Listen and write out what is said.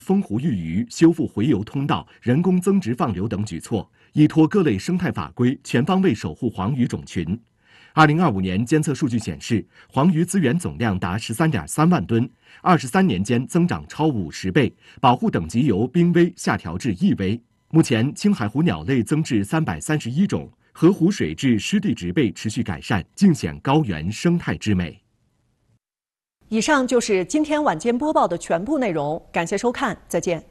封湖育鱼、修复洄游通道、人工增殖放流等举措，依托各类生态法规，全方位守护黄鱼种群。2025年监测数据显示，黄鱼资源总量达13.3万吨，23年间增长超50倍，保护等级由濒危下调至易危。目前，青海湖鸟类增至331种，河湖水质、湿地植被持续改善，尽显高原生态之美。 以上就是今天晚间播报的全部内容，感谢收看，再见。